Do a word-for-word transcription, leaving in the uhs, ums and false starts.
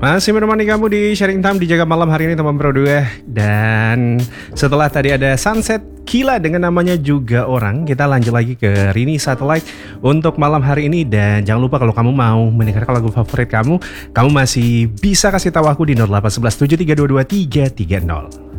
Masih menemani kamu di Sharing Time di Jaga Malam hari ini teman Pro dua. Dan setelah tadi ada Sunset Kila dengan namanya juga orang, kita lanjut lagi ke Rini Satellite untuk malam hari ini. Dan jangan lupa kalau kamu mau mendengarkan lagu favorit kamu, kamu masih bisa kasih tahu aku di nol delapan satu satu tujuh tiga dua dua tiga tiga nol.